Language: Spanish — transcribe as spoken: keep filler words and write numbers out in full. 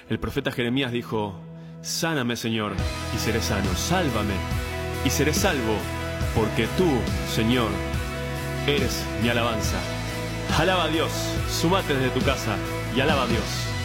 El profeta Jeremías dijo: sáname, Señor, y seré sano, sálvame, y seré salvo, porque tú, Señor, eres mi alabanza. Alaba a Dios, sumate desde tu casa y alaba a Dios.